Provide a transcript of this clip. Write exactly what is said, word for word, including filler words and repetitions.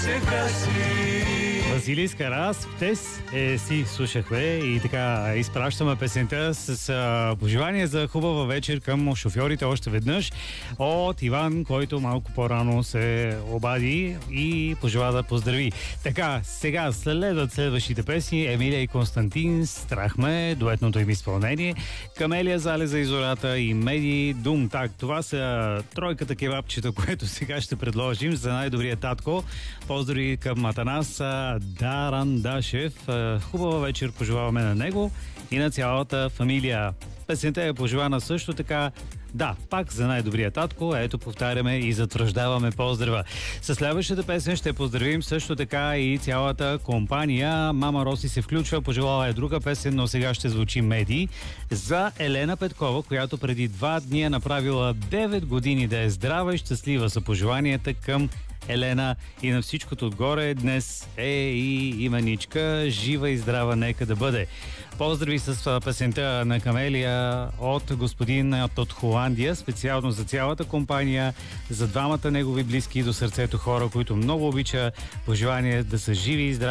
Василий Скараспутес е, си слушахме и така изпращаме песента с а, пожелание за хубава вечер към шофьорите още веднъж от Иван, който малко по-рано се обади и пожела да поздрави. Така, сега следват следващите песни. Емилия и Константин, Страхме, дуетното им изпълнение, Камелия, Залеза и зората и Меди Дум. Так, това са тройката кебапчета, което сега ще предложим за най-добрия татко. Поздрави към Атанас Дарандашев. Хубава вечер пожелаваме на него и на цялата фамилия. Песента е пожелана също така, да, пак за най-добрия татко. Ето, повтаряме и затвърждаваме поздрава. С следващата песен ще поздравим също така и цялата компания. Мама Роси се включва, пожелала е друга песен, но сега ще звучи Меди за Елена Петкова, която преди два дни е направила девет години. Да е здрава и щастлива, са пожеланията към Елена и на всичкото отгоре днес е и Иманичка, жива и здрава нека да бъде. Поздрави с песента на Камелия от господин от Холандия, специално за цялата компания, за двамата негови близки до сърцето хора, които много обича. Пожелание да са живи и здрави.